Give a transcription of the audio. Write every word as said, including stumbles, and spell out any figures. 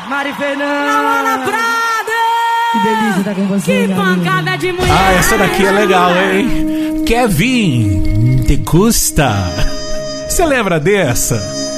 Mari Fernanda. Laura Prada. Que delícia estar com você. Que pancada de mulher. Ah, essa daqui é legal, hein? Kevin de Custa. Você lembra dessa?